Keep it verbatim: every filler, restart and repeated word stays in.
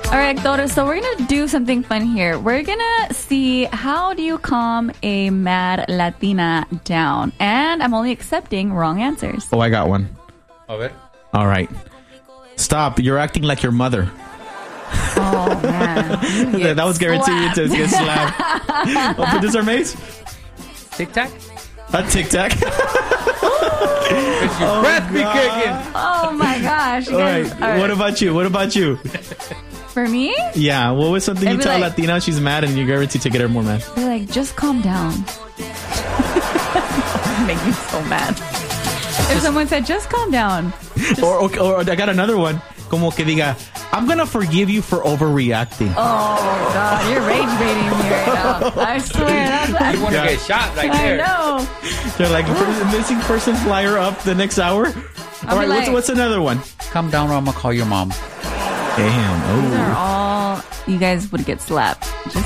All right, Doctor, so we're going to do something fun here. We're going to see how do you calm a mad Latina down. And I'm only accepting wrong answers. Oh, I got one. A ver. All right. Stop. You're acting like your mother. Oh, man. That was guaranteed to get slapped. Oh, producer Mace? Tic Tac? A Tic Tac. It's your Oh, breath be God. kicking. Oh, my gosh. You All guys- right. all right. What about you? What about you? For me? Yeah. What was something you I'd be tell like- Latina she's mad and you're guaranteed to get her more mad? They're like, just calm down. Make me so mad. If someone said, just calm down. Or, or, or I got another one. Como que diga, I'm going to forgive you for overreacting. Oh, God. You're rage baiting me right now. I swear. That's what You want to Yeah. get shot right I there. know. They're like, missing person flyer up the next hour. All be right. What's, like- what's another one? Calm down or I'm going to call your mom. Damn. These are Oh. all, you guys would get slapped. Just